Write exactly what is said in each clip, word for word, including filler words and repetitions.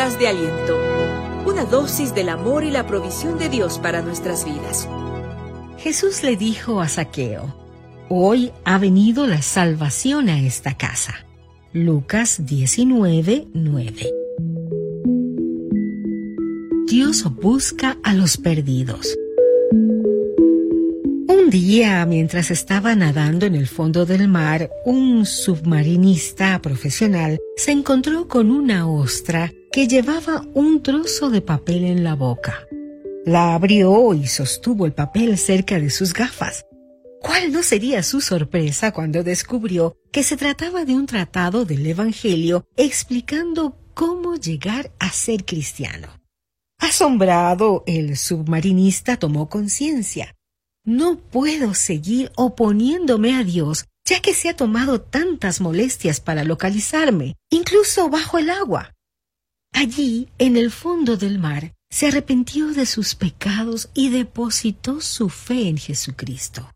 Palabras de aliento. Una dosis del amor y la provisión de Dios para nuestras vidas. Jesús le dijo a Zaqueo: hoy ha venido la salvación a esta casa. Lucas diecinueve, nueve. Dios busca a los perdidos. Un día, mientras estaba nadando en el fondo del mar, un submarinista profesional se encontró con una ostra que llevaba un trozo de papel en la boca. La abrió y sostuvo el papel cerca de sus gafas. ¿Cuál no sería su sorpresa cuando descubrió que se trataba de un tratado del Evangelio explicando cómo llegar a ser cristiano? Asombrado, el submarinista tomó conciencia. No puedo seguir oponiéndome a Dios, ya que se ha tomado tantas molestias para localizarme, incluso bajo el agua. Allí, en el fondo del mar, se arrepintió de sus pecados y depositó su fe en Jesucristo.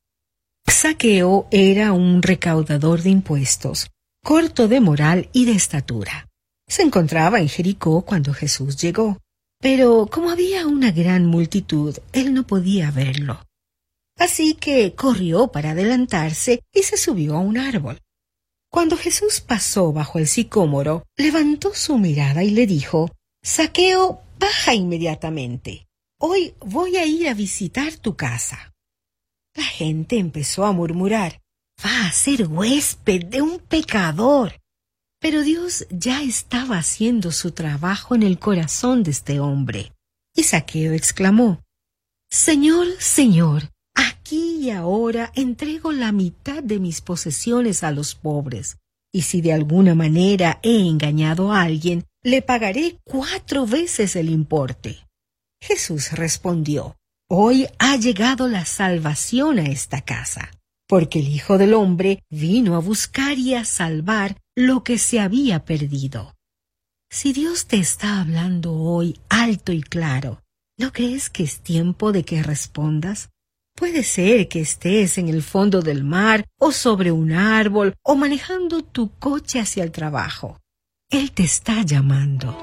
Zaqueo era un recaudador de impuestos, corto de moral y de estatura. Se encontraba en Jericó cuando Jesús llegó, pero como había una gran multitud, él no podía verlo. Así que corrió para adelantarse y se subió a un árbol. Cuando Jesús pasó bajo el sicómoro, levantó su mirada y le dijo: «Zaqueo, baja inmediatamente. Hoy voy a ir a visitar tu casa». La gente empezó a murmurar: «Va a ser huésped de un pecador». Pero Dios ya estaba haciendo su trabajo en el corazón de este hombre. Y Zaqueo exclamó: «Señor, Señor, aquí y ahora entrego la mitad de mis posesiones a los pobres, y si de alguna manera he engañado a alguien, le pagaré cuatro veces el importe». Jesús respondió: «Hoy ha llegado la salvación a esta casa, porque el Hijo del Hombre vino a buscar y a salvar lo que se había perdido». Si Dios te está hablando hoy alto y claro, ¿no crees que es tiempo de que respondas? Puede ser que estés en el fondo del mar, o sobre un árbol, o manejando tu coche hacia el trabajo. Él te está llamando.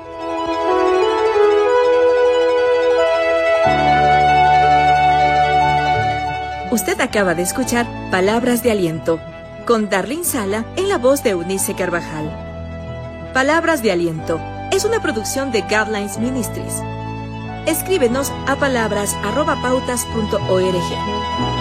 Usted acaba de escuchar Palabras de Aliento, con Darlene Sala en la voz de Eunice Carvajal. Palabras de Aliento es una producción de Guidelines Ministries. Escríbenos a palabras arroba pautas punto org.